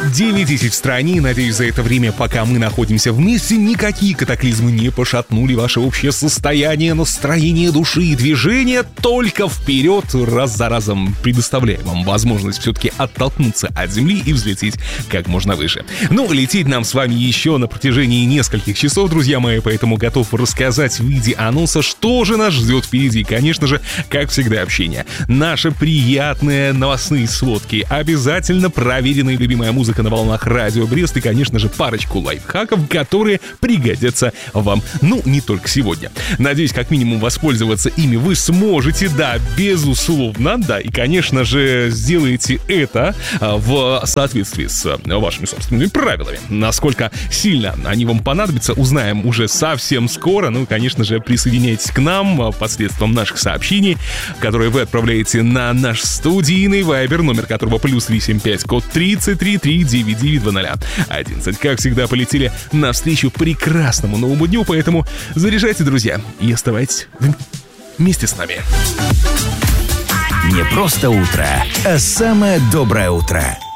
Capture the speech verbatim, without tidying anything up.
девять десять в стране. Надеюсь, за это время, пока мы находимся вместе, никакие катаклизмы не пошатнули ваше общее состояние, настроение души и движения. Только вперед, раз за разом предоставляем вам возможность все-таки оттолкнуться от земли и взлететь как можно выше. Ну, лететь нам с вами еще на протяжении нескольких часов, друзья мои, поэтому готов рассказать в виде анонса, что же нас ждет впереди. Конечно же, как всегда, общение. Наши приятные новостные сводки. Обязательно проверенная любимая музыка на волнах радио Брест и, конечно же, парочку лайфхаков, которые пригодятся вам, ну, не только сегодня. Надеюсь, как минимум воспользоваться ими вы сможете, да, безусловно, да, и, конечно же, сделаете это в соответствии с вашими собственными правилами. Насколько сильно они вам понадобятся, узнаем уже совсем скоро. Ну, конечно же, присоединяйтесь к нам посредством наших сообщений, которые вы отправляете на наш студийный вайбер, номер которого плюс восемь пять, код тридцать три три девять девять два ноль одиннадцать. Как всегда, полетели навстречу прекрасному новому дню, поэтому заряжайте, друзья, и оставайтесь вместе с нами. Не просто утро, а самое доброе утро.